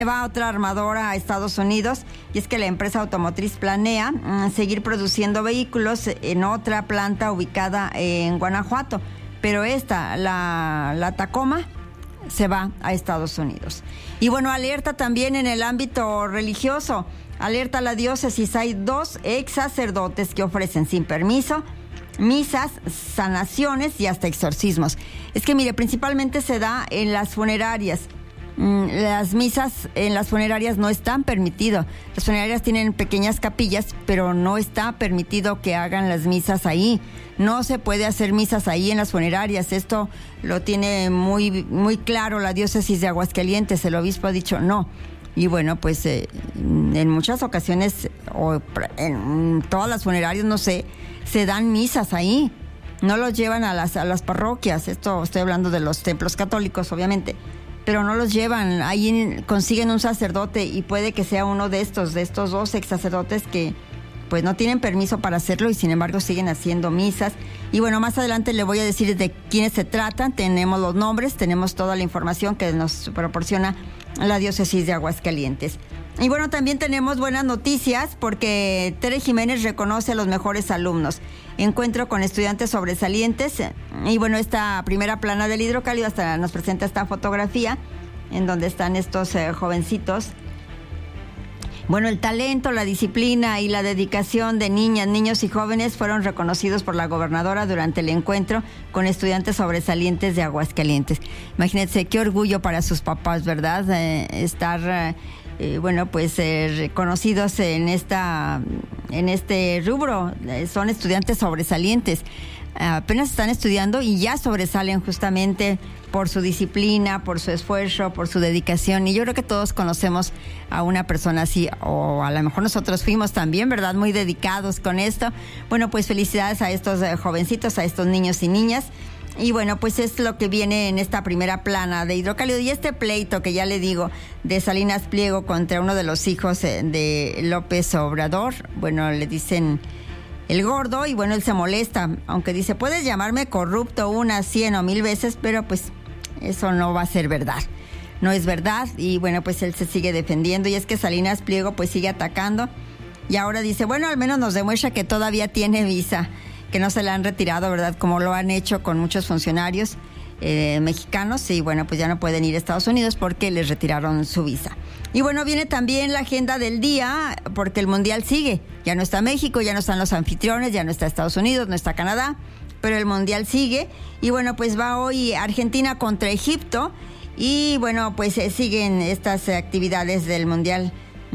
Va otra armadora a Estados Unidos, y es que la empresa automotriz planea seguir produciendo vehículos en otra planta ubicada en Guanajuato, pero la Tacoma se va a Estados Unidos. Y bueno, alerta también en el ámbito religioso, alerta a la diócesis, hay 2 ex sacerdotes que ofrecen sin permiso misas, sanaciones y hasta exorcismos. Es que mire, principalmente se da en las funerarias. Las misas en las funerarias no están permitidas. Las funerarias tienen pequeñas capillas, pero no está permitido que hagan las misas ahí. No se puede hacer misas ahí en las funerarias. Esto lo tiene muy, muy claro la diócesis de Aguascalientes. El obispo ha dicho no. Y bueno, pues en muchas ocasiones, o en todas las funerarias, no sé, se dan misas ahí. No los llevan a las parroquias. Esto estoy hablando de los templos católicos, obviamente. Pero no los llevan, ahí consiguen un sacerdote y puede que sea uno de estos 2 ex sacerdotes que pues no tienen permiso para hacerlo y sin embargo siguen haciendo misas. Y bueno, más adelante le voy a decir de quiénes se tratan, tenemos los nombres, tenemos toda la información que nos proporciona la diócesis de Aguascalientes. Y bueno, también tenemos buenas noticias porque Tere Jiménez reconoce a los mejores alumnos. Encuentro con estudiantes sobresalientes. Y bueno, esta primera plana del Hidrocálido hasta nos presenta esta fotografía en donde están estos jovencitos. Bueno, el talento, la disciplina y la dedicación de niñas, niños y jóvenes fueron reconocidos por la gobernadora durante el encuentro con estudiantes sobresalientes de Aguascalientes. Imagínense qué orgullo para sus papás, ¿verdad? Estar reconocidos en este rubro. Son estudiantes sobresalientes. Apenas están estudiando y ya sobresalen justamente por su disciplina, por su esfuerzo, por su dedicación. Y yo creo que todos conocemos a una persona así, o a lo mejor nosotros fuimos también, ¿verdad? Muy dedicados con esto. Bueno, pues felicidades a estos jovencitos, a estos niños y niñas. Y bueno, pues es lo que viene en esta primera plana de Hidrocálido. Y este pleito que ya le digo de Salinas Pliego contra uno de los hijos de López Obrador, bueno, le dicen el gordo, y bueno, él se molesta, aunque dice, puedes llamarme corrupto unas 100 o 1000 veces, pero pues eso no va a ser verdad. No es verdad, y bueno, pues él se sigue defendiendo, y es que Salinas Pliego pues sigue atacando, y ahora dice, bueno, al menos nos demuestra que todavía tiene visa, que no se la han retirado, ¿verdad? Como lo han hecho con muchos funcionarios mexicanos, y bueno, pues ya no pueden ir a Estados Unidos porque les retiraron su visa. Y bueno, viene también la agenda del día, porque el Mundial sigue. Ya no está México, ya no están los anfitriones, ya no está Estados Unidos, no está Canadá, pero el Mundial sigue. Y bueno, pues va hoy Argentina contra Egipto, y bueno, pues siguen estas actividades del Mundial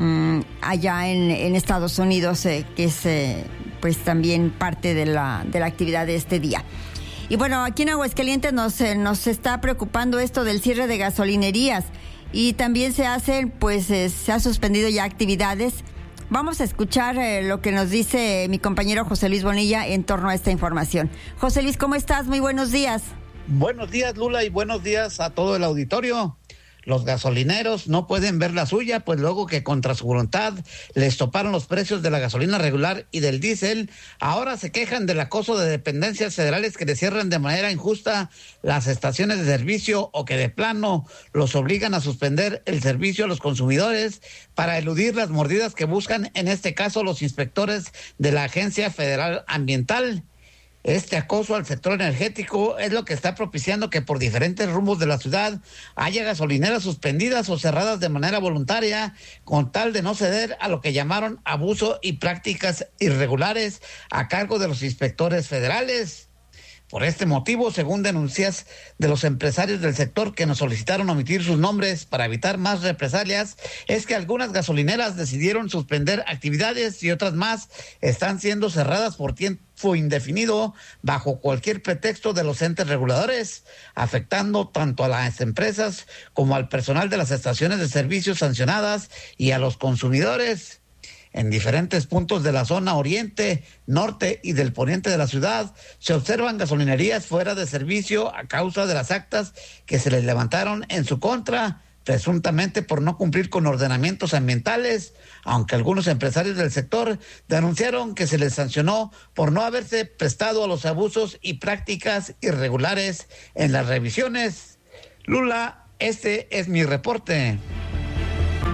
allá en Estados Unidos, que es pues también parte de la actividad de este día. Y bueno, aquí en Aguascalientes nos está preocupando esto del cierre de gasolinerías, y también se ha suspendido ya actividades. Vamos a escuchar lo que nos dice mi compañero José Luis Bonilla en torno a esta información. José Luis, ¿cómo estás? Muy buenos días. Buenos días, Lula, y buenos días a todo el auditorio. Los gasolineros no pueden ver la suya, pues luego que contra su voluntad les toparon los precios de la gasolina regular y del diésel, ahora se quejan del acoso de dependencias federales que les cierran de manera injusta las estaciones de servicio, o que de plano los obligan a suspender el servicio a los consumidores para eludir las mordidas que buscan, en este caso, los inspectores de la Agencia Federal Ambiental. Este acoso al sector energético es lo que está propiciando que por diferentes rumbos de la ciudad haya gasolineras suspendidas o cerradas de manera voluntaria, con tal de no ceder a lo que llamaron abuso y prácticas irregulares a cargo de los inspectores federales. Por este motivo, según denuncias de los empresarios del sector que nos solicitaron omitir sus nombres para evitar más represalias, es que algunas gasolineras decidieron suspender actividades y otras más están siendo cerradas por tiempo indefinido bajo cualquier pretexto de los entes reguladores, afectando tanto a las empresas como al personal de las estaciones de servicio sancionadas y a los consumidores. En diferentes puntos de la zona oriente, norte y del poniente de la ciudad se observan gasolinerías fuera de servicio a causa de las actas que se les levantaron en su contra, presuntamente por no cumplir con ordenamientos ambientales, aunque algunos empresarios del sector denunciaron que se les sancionó por no haberse prestado a los abusos y prácticas irregulares en las revisiones. Lula, este es mi reporte.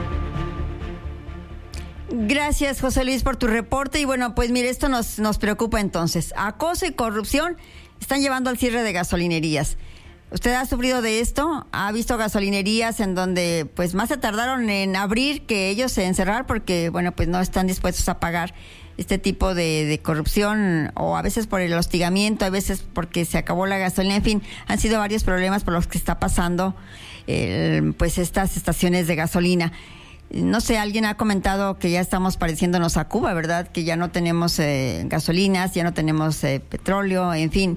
Gracias, José Luis, por tu reporte. Y bueno, pues mire, esto nos preocupa entonces. Acoso y corrupción están llevando al cierre de gasolinerías. ¿Usted ha sufrido de esto? ¿Ha visto gasolinerías en donde pues más se tardaron en abrir que ellos en cerrar porque, bueno, pues no están dispuestos a pagar este tipo de corrupción, o a veces por el hostigamiento, a veces porque se acabó la gasolina? En fin, han sido varios problemas por los que está pasando pues estas estaciones de gasolina. No sé, alguien ha comentado que ya estamos pareciéndonos a Cuba, ¿verdad? Que ya no tenemos gasolinas, ya no tenemos petróleo, en fin.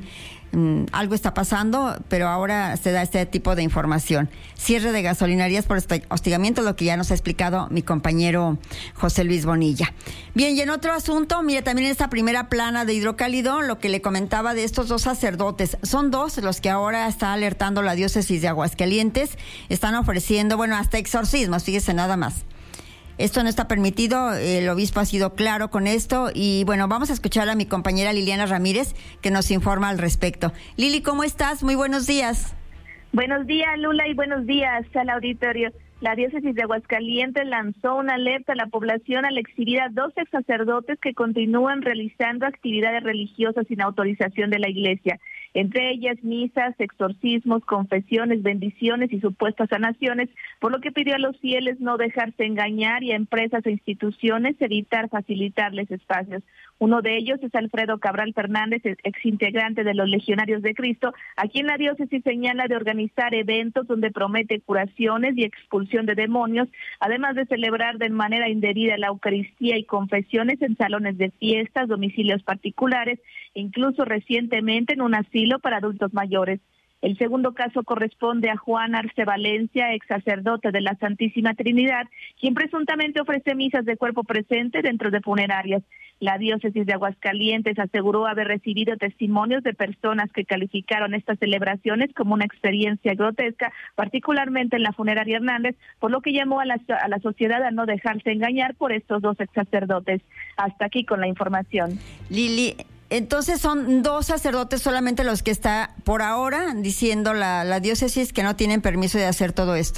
Algo está pasando, pero ahora se da este tipo de información. Cierre de gasolinerías por hostigamiento, lo que ya nos ha explicado mi compañero José Luis Bonilla. Bien, y en otro asunto, mire, también en esta primera plana de Hidrocálido, lo que le comentaba de estos 2 sacerdotes. Son 2 los que ahora está alertando la diócesis de Aguascalientes. Están ofreciendo, bueno, hasta exorcismos, fíjese nada más. Esto no está permitido, el obispo ha sido claro con esto y bueno, vamos a escuchar a mi compañera Liliana Ramírez que nos informa al respecto. Lili, ¿cómo estás? Muy buenos días. Buenos días, Lula, y buenos días al auditorio. La diócesis de Aguascalientes lanzó una alerta a la población al exhibir a 2 ex sacerdotes que continúan realizando actividades religiosas sin autorización de la Iglesia, entre ellas misas, exorcismos, confesiones, bendiciones y supuestas sanaciones, por lo que pidió a los fieles no dejarse engañar y a empresas e instituciones evitar facilitarles espacios. Uno de ellos es Alfredo Cabral Fernández, exintegrante de los Legionarios de Cristo, a quien la diócesis señala de organizar eventos donde promete curaciones y expulsión de demonios, además de celebrar de manera indebida la Eucaristía y confesiones en salones de fiestas, domicilios particulares, e incluso recientemente en un asilo para adultos mayores. El segundo caso corresponde a Juan Arce Valencia, ex sacerdote de la Santísima Trinidad, quien presuntamente ofrece misas de cuerpo presente dentro de funerarias. La diócesis de Aguascalientes aseguró haber recibido testimonios de personas que calificaron estas celebraciones como una experiencia grotesca, particularmente en la funeraria Hernández, por lo que llamó a la sociedad a no dejarse engañar por estos 2 ex sacerdotes. Hasta aquí con la información. Lili, entonces son 2 sacerdotes solamente los que está por ahora diciendo la diócesis que no tienen permiso de hacer todo esto.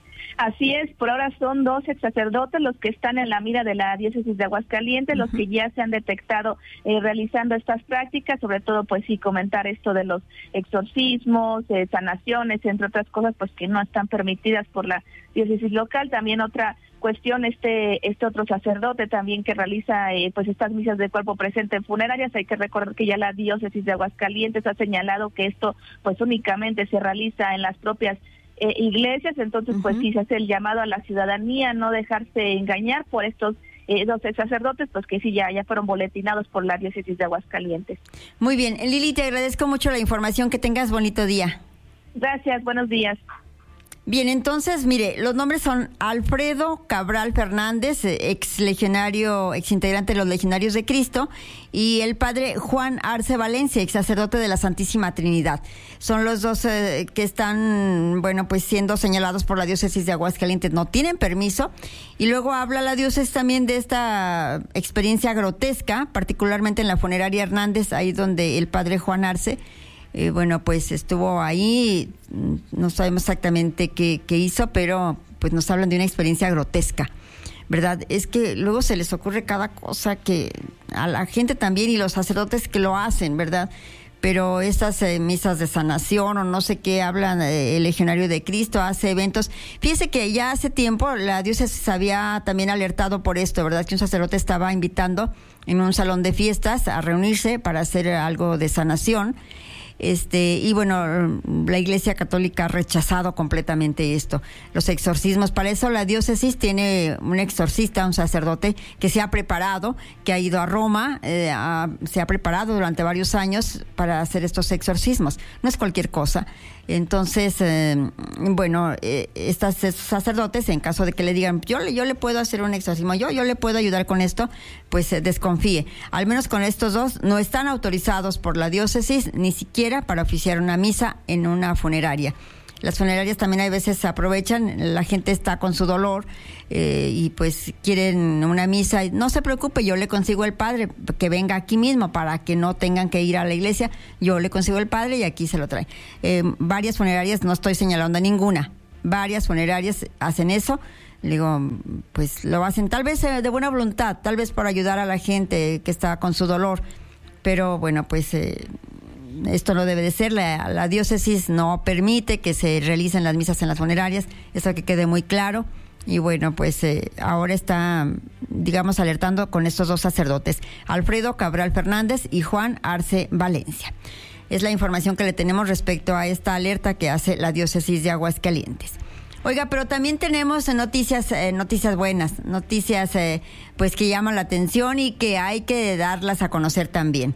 Así es, por ahora son 2 ex sacerdotes los que están en la mira de la diócesis de Aguascalientes, los que ya se han detectado realizando estas prácticas, sobre todo pues sí comentar esto de los exorcismos, sanaciones, entre otras cosas pues que no están permitidas por la diócesis local. También otra cuestión, este otro sacerdote también que realiza pues estas misas de cuerpo presente en funerarias. Hay que recordar que ya la diócesis de Aguascalientes ha señalado que esto pues únicamente se realiza en las propias iglesias, entonces pues sí se hace el llamado a la ciudadanía no dejarse engañar por estos 2 sacerdotes, pues que sí ya fueron boletinados por la diócesis de Aguascalientes. Muy bien, Lili, te agradezco mucho la información, que tengas bonito día. Gracias, buenos días. Bien, entonces, mire, los nombres son Alfredo Cabral Fernández, ex integrante de los Legionarios de Cristo, y el padre Juan Arce Valencia, ex sacerdote de la Santísima Trinidad. Son los 2 que están, bueno, pues siendo señalados por la diócesis de Aguascalientes. No tienen permiso. Y luego habla la diócesis también de esta experiencia grotesca, particularmente en la funeraria Hernández, ahí donde el padre Juan Arce bueno, pues estuvo ahí, no sabemos exactamente qué hizo, pero pues nos hablan de una experiencia grotesca, ¿verdad? Es que luego se les ocurre cada cosa que a la gente también y los sacerdotes que lo hacen, ¿verdad? Pero estas misas de sanación o no sé qué hablan, el Legionario de Cristo hace eventos. Fíjese que ya hace tiempo la diócesis había también alertado por esto, ¿verdad? Que un sacerdote estaba invitando en un salón de fiestas a reunirse para hacer algo de sanación. Y bueno, la Iglesia Católica ha rechazado completamente esto, los exorcismos. Para eso la diócesis tiene un exorcista, un sacerdote que se ha preparado, que ha ido a Roma, se ha preparado durante varios años para hacer estos exorcismos. No es cualquier cosa. Entonces, bueno, estos sacerdotes, en caso de que le digan, yo le puedo hacer un exorcismo, yo le puedo ayudar con esto, pues desconfíe. Al menos con estos 2 no están autorizados por la diócesis, ni siquiera para oficiar una misa en una funeraria. Las funerarias también hay veces se aprovechan, la gente está con su dolor y pues quieren una misa. No se preocupe, yo le consigo el padre que venga aquí mismo para que no tengan que ir a la iglesia. Yo le consigo el padre y aquí se lo trae. Varias funerarias, no estoy señalando a ninguna, varias funerarias hacen eso. Le digo, pues lo hacen tal vez de buena voluntad, tal vez por ayudar a la gente que está con su dolor, pero bueno, pues esto no debe de ser. La diócesis no permite que se realicen las misas en las funerarias, eso que quede muy claro. Y bueno, pues ahora está, digamos, alertando con estos dos sacerdotes, Alfredo Cabral Fernández y Juan Arce Valencia. Es la información que le tenemos respecto a esta alerta que hace la diócesis de Aguascalientes. Oiga, pero también tenemos noticias buenas, noticias pues que llaman la atención y que hay que darlas a conocer también.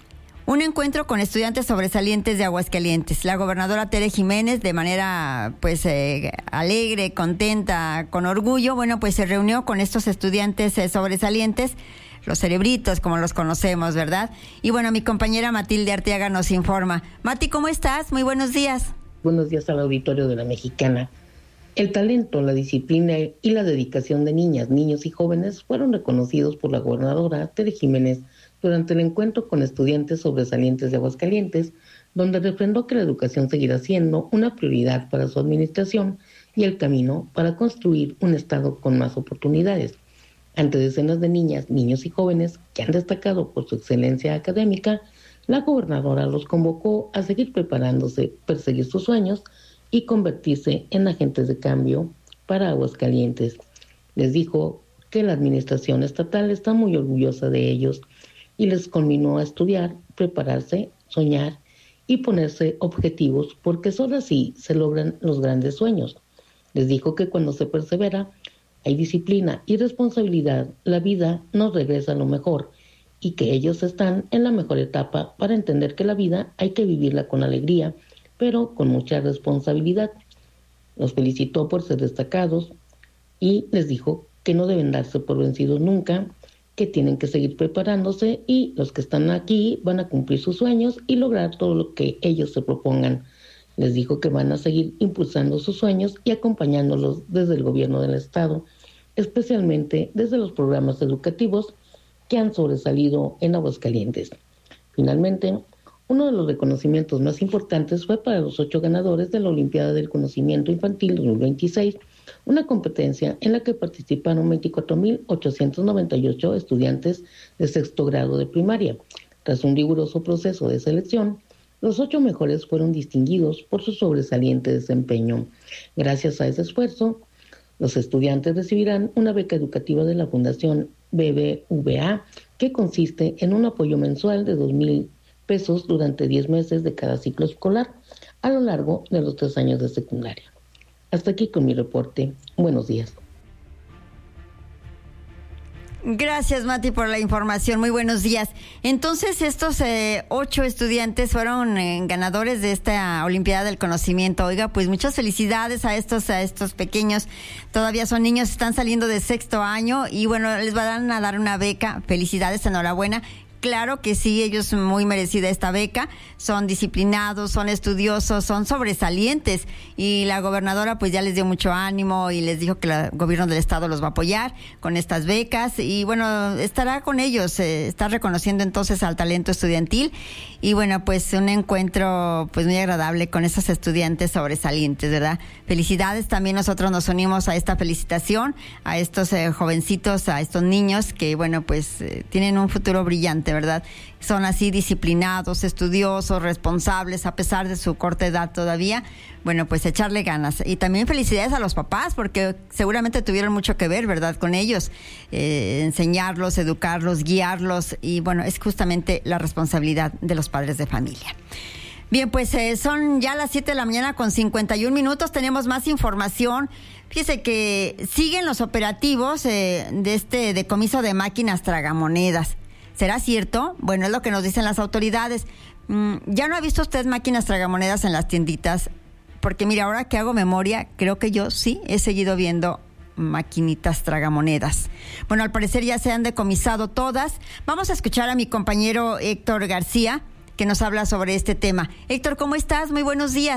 Un encuentro con estudiantes sobresalientes de Aguascalientes. La gobernadora Tere Jiménez, de manera pues alegre, contenta, con orgullo, bueno, pues se reunió con estos estudiantes sobresalientes, los cerebritos, como los conocemos, ¿verdad? Y bueno, mi compañera Matilde Arteaga nos informa. Mati, ¿cómo estás? Muy buenos días. Buenos días al auditorio de La Mexicana. El talento, la disciplina y la dedicación de niñas, niños y jóvenes fueron reconocidos por la gobernadora Tere Jiménez durante el encuentro con estudiantes sobresalientes de Aguascalientes, donde refrendó que la educación seguirá siendo una prioridad para su administración y el camino para construir un estado con más oportunidades. Ante decenas de niñas, niños y jóvenes que han destacado por su excelencia académica, la gobernadora los convocó a seguir preparándose, perseguir sus sueños y convertirse en agentes de cambio para Aguascalientes. Les dijo que la administración estatal está muy orgullosa de ellos y les conminó a estudiar, prepararse, soñar y ponerse objetivos, porque solo así se logran los grandes sueños. Les dijo que cuando se persevera, hay disciplina y responsabilidad, la vida nos regresa a lo mejor y que ellos están en la mejor etapa para entender que la vida hay que vivirla con alegría, pero con mucha responsabilidad. Los felicitó por ser destacados y les dijo que no deben darse por vencidos nunca, que tienen que seguir preparándose y los que están aquí van a cumplir sus sueños y lograr todo lo que ellos se propongan. Les dijo que van a seguir impulsando sus sueños y acompañándolos desde el gobierno del estado, especialmente desde los programas educativos que han sobresalido en Aguascalientes. Finalmente, uno de los reconocimientos más importantes fue para los 8 ganadores de la Olimpiada del Conocimiento Infantil 2026, una competencia en la que participaron 24,898 estudiantes de sexto grado de primaria. Tras un riguroso proceso de selección, los 8 mejores fueron distinguidos por su sobresaliente desempeño. Gracias a ese esfuerzo, los estudiantes recibirán una beca educativa de la Fundación BBVA, que consiste en un apoyo mensual de 2,000 pesos durante 10 meses de cada ciclo escolar a lo largo de los 3 años de secundaria. Hasta aquí con mi reporte. Buenos días. Gracias, Mati, por la información. Muy buenos días. Entonces, estos 8 estudiantes fueron ganadores de esta Olimpiada del Conocimiento. Oiga, pues muchas felicidades a estos pequeños. Todavía son niños, están saliendo de sexto año y bueno, les van a dar una beca. Felicidades, enhorabuena. Claro que sí, ellos muy merecida esta beca, son disciplinados, son estudiosos, son sobresalientes y la gobernadora pues ya les dio mucho ánimo y les dijo que el gobierno del estado los va a apoyar con estas becas y bueno, estará con ellos, está reconociendo entonces al talento estudiantil y bueno, pues un encuentro pues muy agradable con esos estudiantes sobresalientes, ¿verdad? Felicidades, también nosotros nos unimos a esta felicitación, a estos jovencitos, a estos niños que bueno, pues tienen un futuro brillante, ¿verdad? Son así disciplinados, estudiosos, responsables, a pesar de su corta edad todavía. Bueno, pues echarle ganas. Y también felicidades a los papás, porque seguramente tuvieron mucho que ver, ¿verdad? Con ellos, enseñarlos, educarlos, guiarlos. Y bueno, es justamente la responsabilidad de los padres de familia. Bien, pues son ya las 7 de la mañana con 51 minutos. Tenemos más información. Fíjese que siguen los operativos de este decomiso de máquinas tragamonedas. ¿Será cierto? Bueno, es lo que nos dicen las autoridades. ¿Ya no ha visto usted máquinas tragamonedas en las tienditas? Porque mira, ahora que hago memoria, creo que yo sí he seguido viendo maquinitas tragamonedas. Bueno, al parecer ya se han decomisado todas. Vamos a escuchar a mi compañero Héctor García, que nos habla sobre este tema. Héctor, ¿cómo estás? Muy buenos días.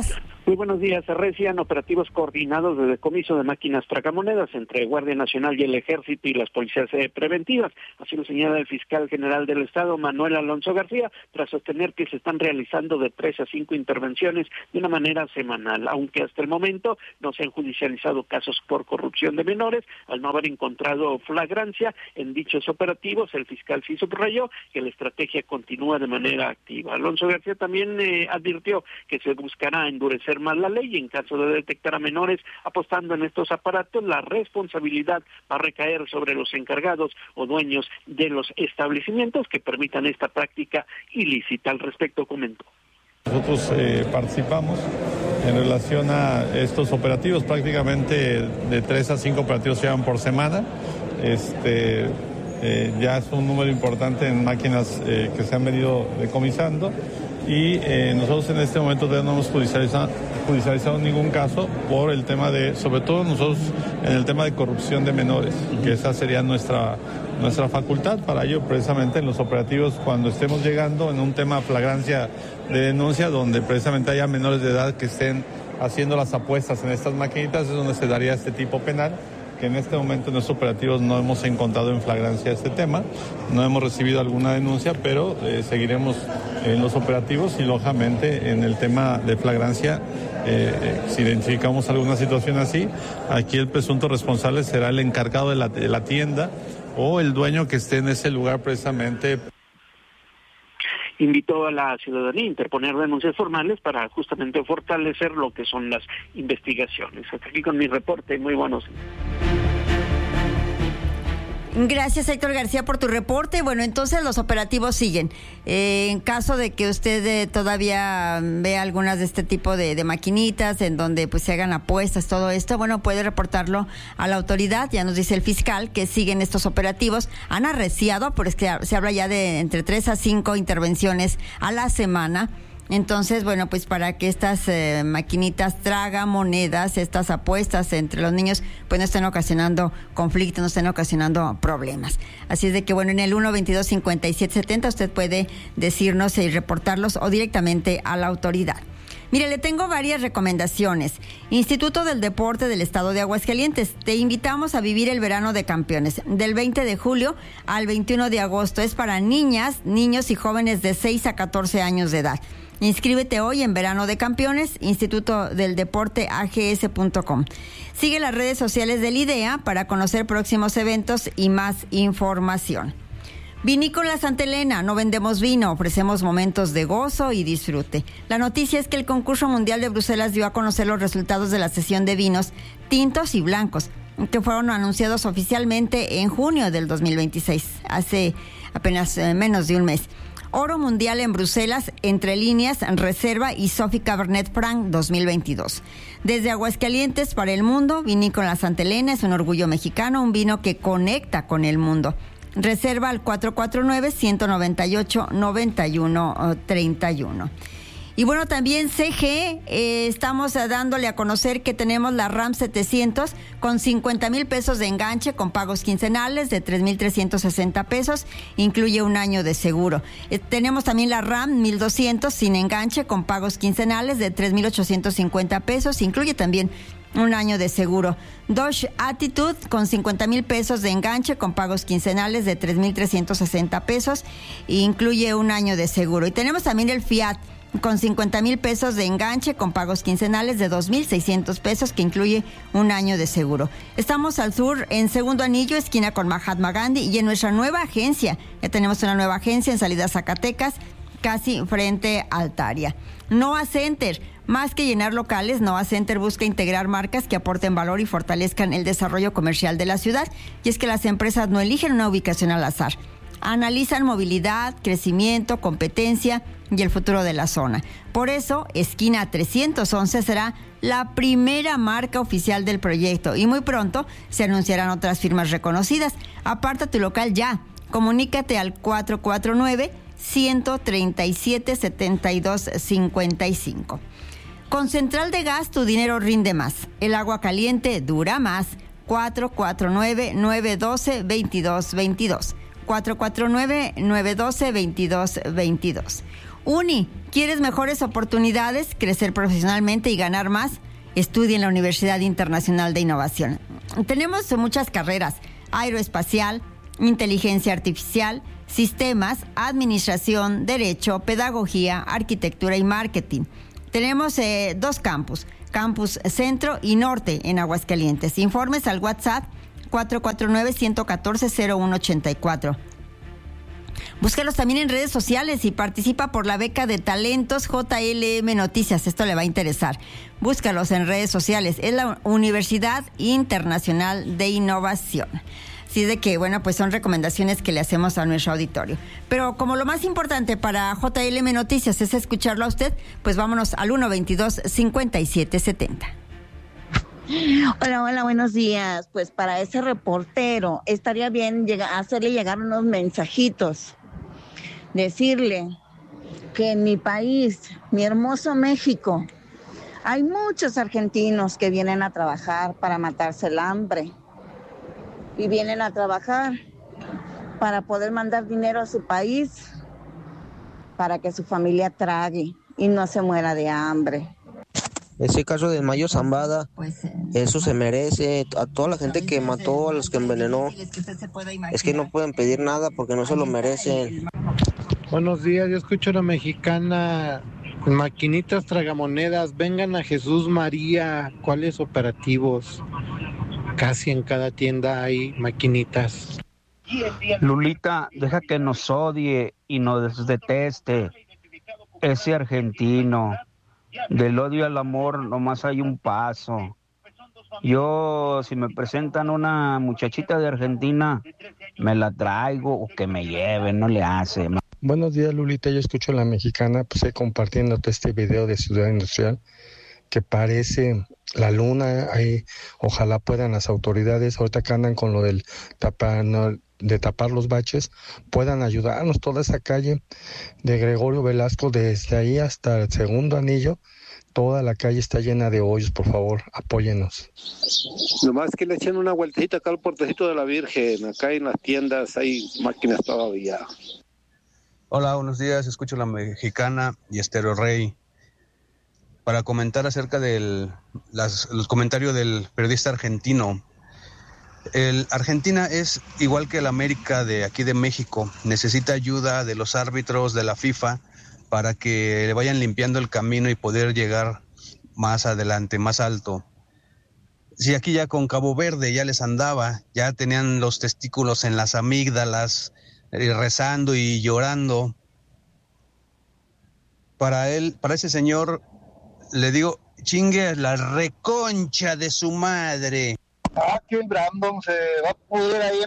Muy buenos días. Se recian operativos coordinados de decomiso de máquinas tragamonedas entre Guardia Nacional y el Ejército y las policías preventivas. Así lo señala el fiscal general del Estado, Manuel Alonso García, tras sostener que se están realizando de 3 a 5 intervenciones de una manera semanal, aunque hasta el momento no se han judicializado casos por corrupción de menores. Al no haber encontrado flagrancia en dichos operativos, el fiscal sí subrayó que la estrategia continúa de manera activa. Alonso García también advirtió que se buscará endurecer más la ley y en caso de detectar a menores apostando en estos aparatos, la responsabilidad va a recaer sobre los encargados o dueños de los establecimientos que permitan esta práctica ilícita. Al respecto comentó. Nosotros participamos en relación a estos operativos, prácticamente de 3 a 5 operativos se llevan por semana. Ya es un número importante en máquinas que se han venido decomisando. Y nosotros en este momento no hemos judicializado ningún caso por el tema sobre todo nosotros en el tema de corrupción de menores, que esa sería nuestra facultad. Para ello, precisamente en los operativos, cuando estemos llegando en un tema flagrancia de denuncia, donde precisamente haya menores de edad que estén haciendo las apuestas en estas maquinitas, es donde se daría este tipo penal. Que en este momento en nuestros operativos no hemos encontrado en flagrancia este tema, no hemos recibido alguna denuncia, pero seguiremos en los operativos y lógicamente en el tema de flagrancia, si identificamos alguna situación así, aquí el presunto responsable será el encargado de la tienda o el dueño que esté en ese lugar precisamente. Invitó a la ciudadanía a interponer denuncias formales para justamente fortalecer lo que son las investigaciones. Hasta aquí con mi reporte. Muy buenos días. Gracias, Héctor García, por tu reporte. Bueno, entonces los operativos siguen. En caso de que usted todavía vea algunas de este tipo de maquinitas en donde pues se hagan apuestas, todo esto, bueno, puede reportarlo a la autoridad. Ya nos dice el fiscal que siguen estos operativos. Han arreciado, pero es que se habla ya de entre 3 a 5 intervenciones a la semana. Entonces, bueno, pues para que estas maquinitas tragamonedas, estas apuestas entre los niños, pues no estén ocasionando conflictos, no estén ocasionando problemas. Así es de que, bueno, en el 122-5770 usted puede decirnos y reportarlos o directamente a la autoridad. Mire, le tengo varias recomendaciones. Instituto del Deporte del Estado de Aguascalientes. Te invitamos a vivir el verano de campeones, del 20 de julio al 21 de agosto. Es para niñas, niños y jóvenes de 6 a 14 años de edad. Inscríbete hoy en Verano de Campeones, Instituto del Deporte AGS.com. Sigue las redes sociales del IDEA para conocer próximos eventos y más información. Vinícola Santa Elena, no vendemos vino, ofrecemos momentos de gozo y disfrute. La noticia es que el concurso mundial de Bruselas dio a conocer los resultados de la sesión de vinos tintos y blancos, que fueron anunciados oficialmente en junio del 2026, hace apenas menos de un mes. Oro Mundial en Bruselas, Entre Líneas, Reserva y Sofi Cabernet Franc 2022. Desde Aguascalientes para el mundo, Vinícola Santa Elena es un orgullo mexicano, un vino que conecta con el mundo. Reserva al 449-198-9131. Y bueno, también CG, estamos dándole a conocer que tenemos la RAM 700 con 50,000 pesos de enganche con pagos quincenales de 3,360 pesos, incluye un año de seguro. Tenemos también la RAM 1200 sin enganche con pagos quincenales de 3,850 pesos, incluye también un año de seguro. Dodge Attitude con 50,000 pesos de enganche con pagos quincenales de 3,360 pesos, incluye un año de seguro. Y tenemos también el Fiat con 50,000 pesos de enganche con pagos quincenales de 2,600 pesos, que incluye un año de seguro. Estamos al sur en Segundo Anillo, esquina con Mahatma Gandhi, y en nuestra nueva agencia, ya tenemos una nueva agencia en salida Zacatecas, casi frente a Altaria. Noah Center, más que llenar locales, Noah Center busca integrar marcas que aporten valor y fortalezcan el desarrollo comercial de la ciudad, y es que las empresas no eligen una ubicación al azar. Analizan movilidad, crecimiento, competencia y el futuro de la zona. Por eso, esquina 311 será la primera marca oficial del proyecto y muy pronto se anunciarán otras firmas reconocidas. Aparta tu local ya. Comunícate al 449-137-7255. Con Central de Gas tu dinero rinde más. El agua caliente dura más. 449-912-2222. 449-912-2222. Uni, ¿Quieres mejores oportunidades, crecer profesionalmente y ganar más? Estudia en la Universidad Internacional de Innovación. Tenemos muchas carreras: aeroespacial, inteligencia artificial, sistemas, administración, derecho, pedagogía, arquitectura y marketing. Tenemos 2 campus, Campus Centro y Norte en Aguascalientes. Informes al WhatsApp 449-114-0184. Búscalos también en redes sociales y participa por la beca de talentos JLM Noticias. Esto le va a interesar. Búscalos en redes sociales. Es la Universidad Internacional de Innovación. Así de que, bueno, pues son recomendaciones que le hacemos a nuestro auditorio. Pero como lo más importante para JLM Noticias es escucharlo a usted, pues vámonos al 122-5770. Hola, buenos días. Pues para ese reportero estaría bien hacerle llegar unos mensajitos. Decirle que en mi país, mi hermoso México, hay muchos argentinos que vienen a trabajar para matarse el hambre. Y vienen a trabajar para poder mandar dinero a su país, para que su familia trague y no se muera de hambre. Ese caso de Mayo Zambada, eso se merece. A toda la gente que mató, a los que envenenó, es que no pueden pedir nada porque no se lo merecen. Buenos días, yo escucho a la mexicana. Maquinitas tragamonedas, vengan a Jesús María. ¿Cuáles operativos? Casi en cada tienda hay maquinitas. Lulita, deja que nos odie y nos deteste ese argentino. Del odio al amor nomás hay un paso. Yo, si me presentan una muchachita de Argentina, me la traigo o que me lleven, no le hace. Buenos días, Lulita, yo escucho a la mexicana, pues compartiéndote este video de Ciudad Industrial, que parece la luna. Ahí, ojalá puedan las autoridades, ahorita que andan con lo del tapar los baches, puedan ayudarnos. Toda esa calle de Gregorio Velasco, desde ahí hasta el segundo anillo, toda la calle está llena de hoyos. Por favor, apóyenos. Nomás que le echen una vueltecita acá al Puertecito de la Virgen. Acá en las tiendas hay máquinas todavía. Hola, buenos días, escucho la mexicana y Estéreo Rey para comentar acerca del los comentarios del periodista argentino. Argentina es igual que el América de aquí de México, necesita ayuda de los árbitros de la FIFA para que le vayan limpiando el camino y poder llegar más adelante, más alto. Si aquí ya con Cabo Verde ya les andaba, ya tenían los testículos en las amígdalas, rezando y llorando. Para ese señor, le digo, chingue la reconcha de su madre. Que el Brandon se va a pudrir ahí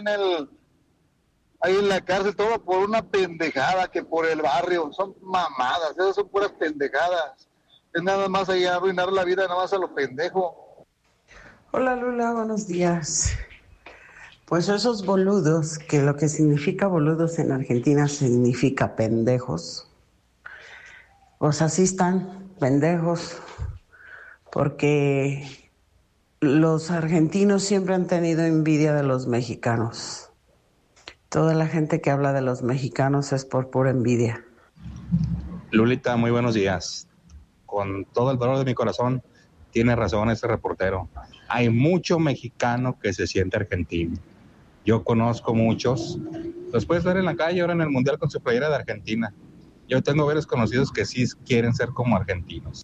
en la cárcel, todo por una pendejada, que por el barrio. Son mamadas, esas son puras pendejadas. Es nada más allá arruinar la vida, nada más a lo pendejo. Hola Lula, buenos días. Pues esos boludos, que lo que significa boludos en Argentina significa pendejos. Pues así están, pendejos, porque los argentinos siempre han tenido envidia de los mexicanos. Toda la gente que habla de los mexicanos es por pura envidia. Lulita, muy buenos días. Con todo el dolor de mi corazón, tiene razón este reportero. Hay mucho mexicano que se siente argentino. Yo conozco muchos. Los puedes ver en la calle ahora en el Mundial con su playera de Argentina. Yo tengo varios conocidos que sí quieren ser como argentinos.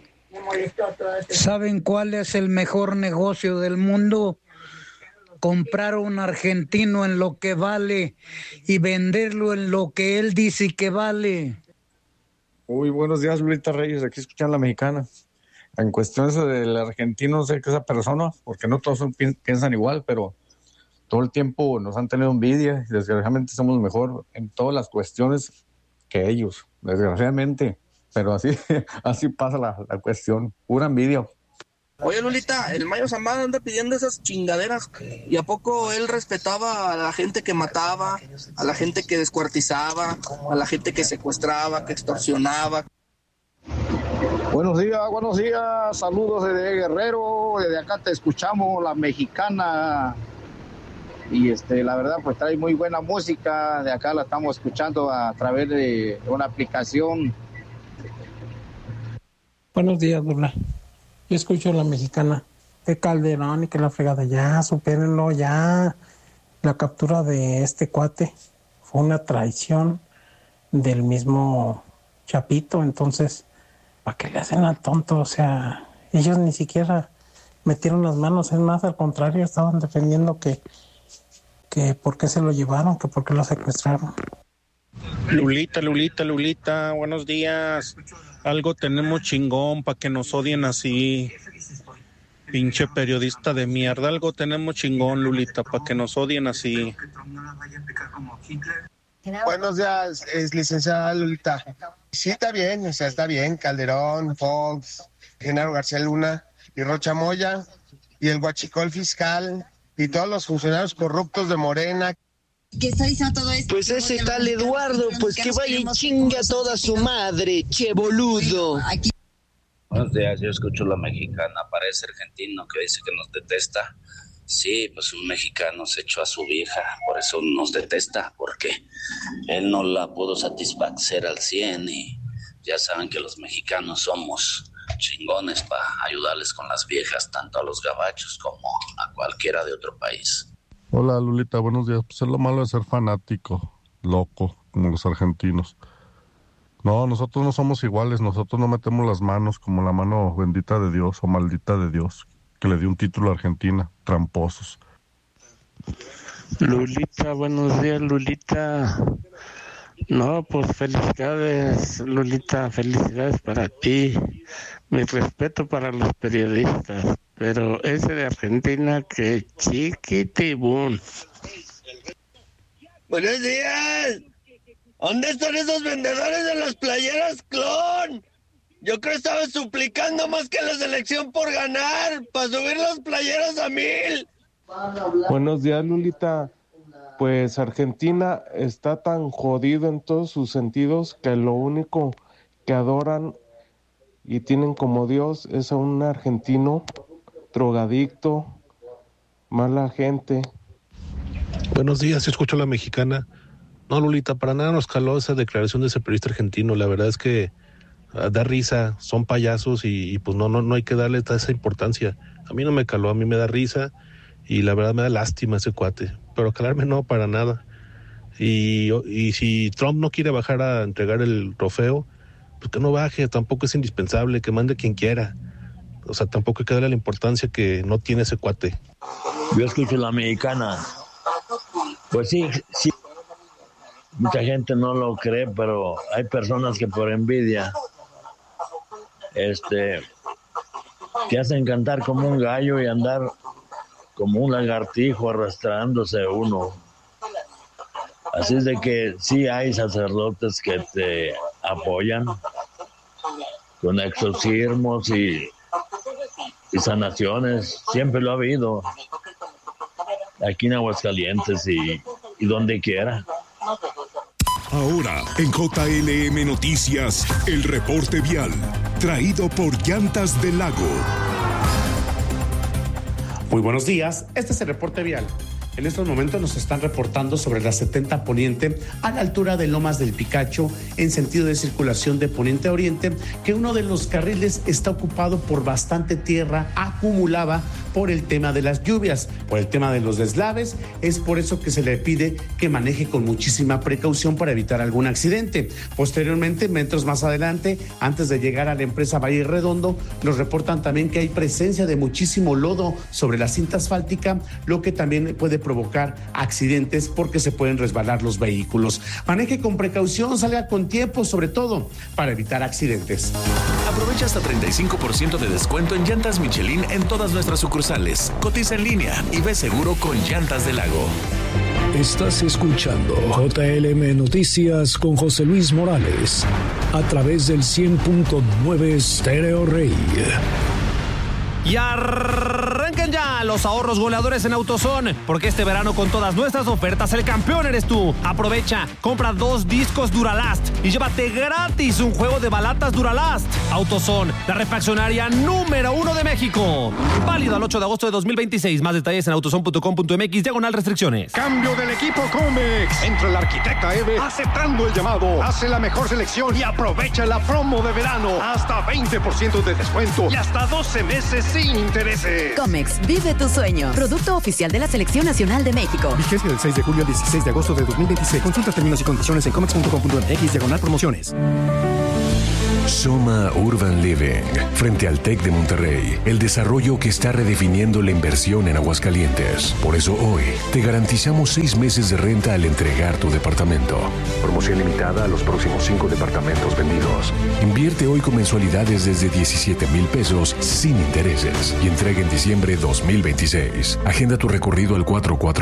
¿Saben cuál es el mejor negocio del mundo? Comprar un argentino en lo que vale y venderlo en lo que él dice que vale. Uy, buenos días, Lulita Reyes, aquí escuchan la mexicana. En cuestión eso del argentino, no sé qué esa persona, porque no todos piensan igual, pero todo el tiempo nos han tenido envidia y desgraciadamente somos mejor en todas las cuestiones que ellos, desgraciadamente. Pero así pasa la cuestión, pura envidia. Oye, Lulita, el Mayo Zambada anda pidiendo esas chingaderas, ¿y a poco él respetaba a la gente que mataba, a la gente que descuartizaba, a la gente que secuestraba, que extorsionaba? Buenos días, saludos desde Guerrero, desde acá te escuchamos, la mexicana, y la verdad pues trae muy buena música, de acá la estamos escuchando a través de una aplicación. Buenos días, Lula. Yo escucho a la mexicana. Que Calderón y que la fregada. Ya, supérenlo, ya. La captura de este cuate fue una traición del mismo Chapito. Entonces, ¿para qué le hacen al tonto? O sea, ellos ni siquiera metieron las manos. Es más, al contrario, estaban defendiendo que por qué se lo llevaron, que por qué lo secuestraron. Lulita, buenos días. Algo tenemos chingón para que nos odien así. Pinche periodista de mierda. Algo tenemos chingón, Lulita, para que nos odien así. Buenos días, licenciada Lulita. Sí, está bien, o sea, está bien. Calderón, Fox, Genaro García Luna y Rocha Moya y el huachicol fiscal y todos los funcionarios corruptos de Morena. ¿Qué está diciendo todo esto? Pues ese tal Eduardo, pues que vaya y chinga a toda su madre, che boludo. Buenos días, yo escucho la mexicana, parece argentino que dice que nos detesta. Sí, pues un mexicano se echó a su vieja, por eso nos detesta, porque él no la pudo satisfacer al 100 y ya saben que los mexicanos somos chingones para ayudarles con las viejas, tanto a los gabachos como a cualquiera de otro país. Hola Lulita, buenos días. Pues es lo malo de ser fanático, loco, como los argentinos. No, nosotros no somos iguales, nosotros no metemos las manos como la mano bendita de Dios o maldita de Dios, que le dio un título a Argentina, tramposos. Lulita, buenos días, Lulita. No, pues felicidades, Lulita, felicidades para ti. Mi respeto para los periodistas, pero ese de Argentina, que chiquitibún. Buenos días. ¿Dónde están esos vendedores de las playeras clon? Yo creo que estaban suplicando más que la selección por ganar, para subir las playeras a 1000. Buenos días, Lulita. Pues Argentina está tan jodido en todos sus sentidos que lo único que adoran y tienen como Dios es a un argentino drogadicto, mala gente. Buenos días, escucho a la mexicana. No, Lulita, para nada nos caló esa declaración de ese periodista argentino. La verdad es que da risa, son payasos y pues no hay que darle toda esa importancia. A mí no me caló, a mí me da risa y la verdad me da lástima ese cuate. Pero calarme no, para nada. Y si Trump no quiere bajar a entregar el trofeo, pues que no baje, tampoco es indispensable, que mande quien quiera. O sea, tampoco hay que darle la importancia que no tiene ese cuate. Yo escucho la mexicana. Pues sí. Mucha gente no lo cree, pero hay personas que por envidia te hacen cantar como un gallo y andar como un lagartijo arrastrándose uno. Así es de que sí hay sacerdotes que te apoyan con exorcismos y sanaciones. Siempre lo ha habido aquí en Aguascalientes y donde quiera. Ahora, en JLM Noticias, el reporte vial, traído por Llantas del Lago. Muy buenos días, este es el reporte vial. En estos momentos nos están reportando sobre la 70 Poniente a la altura de Lomas del Picacho en sentido de circulación de poniente a oriente, que uno de los carriles está ocupado por bastante tierra acumulada por el tema de las lluvias, por el tema de los deslaves. Es por eso que se le pide que maneje con muchísima precaución para evitar algún accidente. Posteriormente, metros más adelante, antes de llegar a la empresa Valle Redondo, nos reportan también que hay presencia de muchísimo lodo sobre la cinta asfáltica, lo que también puede provocar accidentes porque se pueden resbalar los vehículos. Maneje con precaución, salga con tiempo, sobre todo para evitar accidentes. Aprovecha hasta 35% de descuento en llantas Michelin en todas nuestras sucursales. Cotiza en línea y ve seguro con Llantas del Lago. Estás escuchando JLM Noticias con José Luis Morales a través del 100.9 Stereo Rey. Y arranquen ya los ahorros goleadores en AutoZone, porque este verano con todas nuestras ofertas el campeón eres tú. Aprovecha, compra 2 discos Duralast y llévate gratis un juego de balatas Duralast. AutoZone, la refaccionaria número 1 de México. Válido al 8 de agosto de 2026. Más detalles en autozone.com.mx/restricciones. Cambio del equipo Comex. Entra el arquitecta Eve aceptando el llamado. Hace la mejor selección y aprovecha la promo de verano. Hasta 20% de descuento y hasta 12 meses sin intereses. Comex, vive tu sueño. Producto oficial de la Selección Nacional de México. Vigencia del 6 de julio al 16 de agosto de 2026. Consulta términos y condiciones en comex.com.mx/promociones. Soma Urban Living, frente al TEC de Monterrey, el desarrollo que está redefiniendo la inversión en Aguascalientes. Por eso hoy te garantizamos 6 meses de renta al entregar tu departamento. Promoción limitada a los próximos 5 departamentos vendidos. Invierte hoy con mensualidades desde 17,000 pesos sin intereses y entrega en diciembre 2026. Agenda tu recorrido al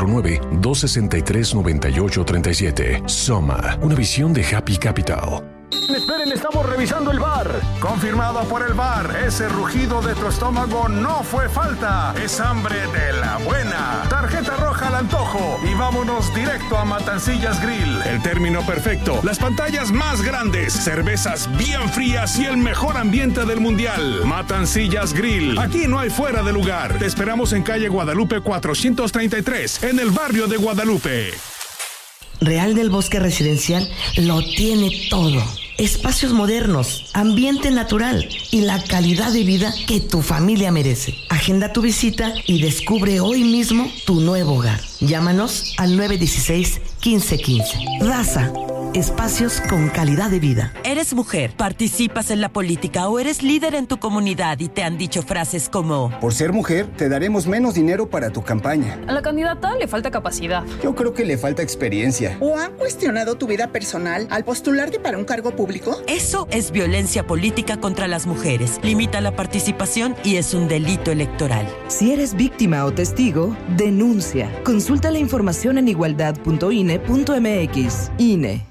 449-263-9837. Soma, una visión de Happy Capital. Esperen, estamos revisando el VAR. Confirmado por el VAR, ese rugido de tu estómago no fue falta. Es hambre de la buena. Tarjeta roja al antojo y vámonos directo a Matancillas Grill. El término perfecto. Las pantallas más grandes, cervezas bien frías y el mejor ambiente del mundial. Matancillas Grill. Aquí no hay fuera de lugar. Te esperamos en calle Guadalupe 433, en el barrio de Guadalupe. Real del Bosque Residencial lo tiene todo. Espacios modernos, ambiente natural y la calidad de vida que tu familia merece. Agenda tu visita y descubre hoy mismo tu nuevo hogar. Llámanos al 916-1515. Raza. Espacios con calidad de vida. Eres mujer, participas en la política o eres líder en tu comunidad y te han dicho frases como: por ser mujer, te daremos menos dinero para tu campaña. A la candidata le falta capacidad. Yo creo que le falta experiencia. ¿O han cuestionado tu vida personal al postularte para un cargo público? Eso es violencia política contra las mujeres. Limita la participación y es un delito electoral. Si eres víctima o testigo, denuncia. Consulta la información en igualdad.ine.mx. INE.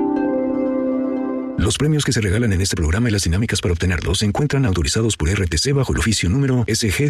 Los premios que se regalan en este programa y las dinámicas para obtenerlos se encuentran autorizados por RTC bajo el oficio número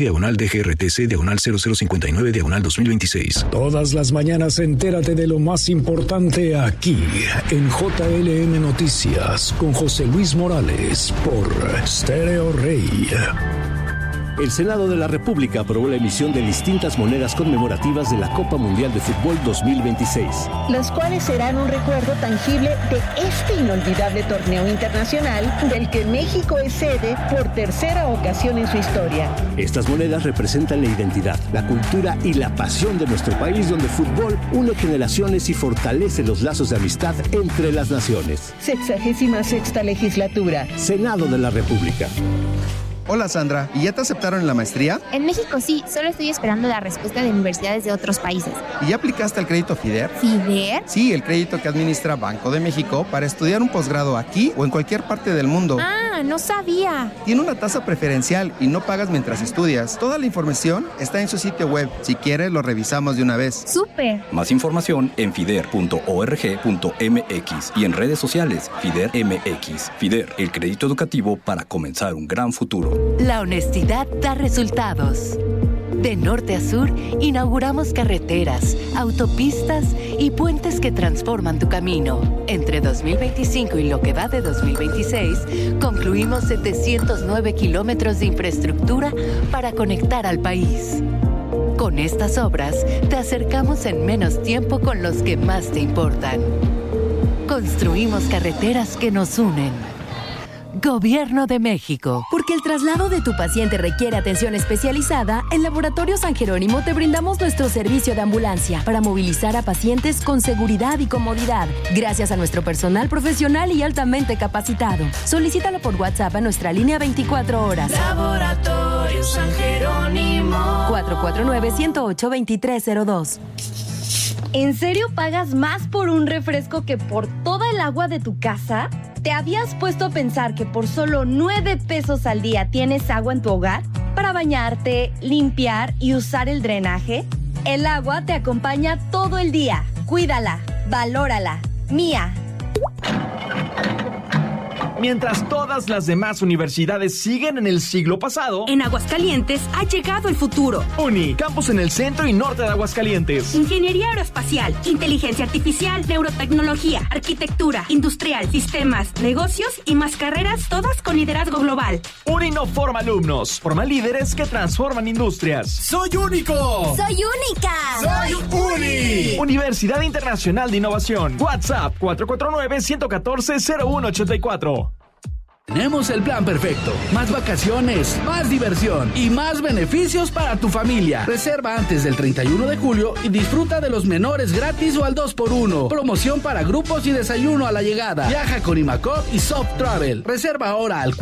SG/DGRTC/0059/2026. Todas las mañanas entérate de lo más importante aquí en JLM Noticias con José Luis Morales por Stereo Rey. El Senado de la República aprobó la emisión de distintas monedas conmemorativas de la Copa Mundial de Fútbol 2026. Las cuales serán un recuerdo tangible de este inolvidable torneo internacional del que México es sede por tercera ocasión en su historia. Estas monedas representan la identidad, la cultura y la pasión de nuestro país, donde el fútbol une generaciones y fortalece los lazos de amistad entre las naciones. 66ª legislatura. Senado de la República. Hola Sandra, ¿y ya te aceptaron en la maestría? En México sí, solo estoy esperando la respuesta de universidades de otros países. ¿Y ya aplicaste al crédito FIDER? ¿FIDER? Sí, el crédito que administra Banco de México para estudiar un posgrado aquí o en cualquier parte del mundo. Ah, no sabía. Tiene una tasa preferencial y no pagas mientras estudias. Toda la información está en su sitio web. Si quieres, lo revisamos de una vez. ¡Súper! Más información en fider.org.mx y en redes sociales FIDER MX. FIDER, el crédito educativo para comenzar un gran futuro. La honestidad da resultados. De norte a sur, inauguramos carreteras, autopistas y puentes que transforman tu camino. Entre 2025 y lo que va de 2026, concluimos 709 kilómetros de infraestructura para conectar al país. Con estas obras, te acercamos en menos tiempo con los que más te importan. Construimos carreteras que nos unen. Gobierno de México. Porque el traslado de tu paciente requiere atención especializada, en Laboratorio San Jerónimo te brindamos nuestro servicio de ambulancia para movilizar a pacientes con seguridad y comodidad, gracias a nuestro personal profesional y altamente capacitado. Solicítalo por WhatsApp a nuestra línea 24 horas. Laboratorio San Jerónimo. 449-108-2302. ¿En serio pagas más por un refresco que por toda el agua de tu casa? ¿Te habías puesto a pensar que por solo 9 pesos al día tienes agua en tu hogar para bañarte, limpiar y usar el drenaje? El agua te acompaña todo el día. Cuídala, valórala. Mía. Mientras todas las demás universidades siguen en el siglo pasado, en Aguascalientes ha llegado el futuro. UNI, campus en el centro y norte de Aguascalientes. Ingeniería aeroespacial, inteligencia artificial, neurotecnología, arquitectura, industrial, sistemas, negocios y más carreras, todas con liderazgo global. UNI no forma alumnos, forma líderes que transforman industrias. ¡Soy único! ¡Soy única! ¡Soy UNI! Universidad Internacional de Innovación. WhatsApp 449-114-0184. Tenemos el plan perfecto. Más vacaciones, más diversión y más beneficios para tu familia. Reserva antes del 31 de julio y disfruta de los menores gratis o al 2x1. Promoción para grupos y desayuno a la llegada. Viaja con Imacop y Soft Travel. Reserva ahora al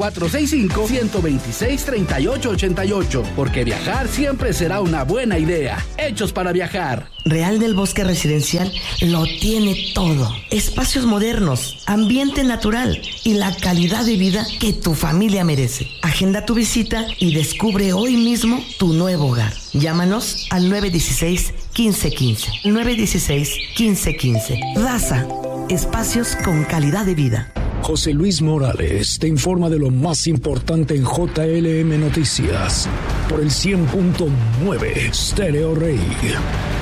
465-126-3888. Porque viajar siempre será una buena idea. Hechos para viajar. Real del Bosque Residencial lo tiene todo. Espacios modernos, ambiente natural y la calidad de vida que tu familia merece. Agenda tu visita y descubre hoy mismo tu nuevo hogar. Llámanos al 916-1515. 916-1515. Daza, espacios con calidad de vida. José Luis Morales te informa de lo más importante en JLM Noticias por el 100.9 Stereo Rey.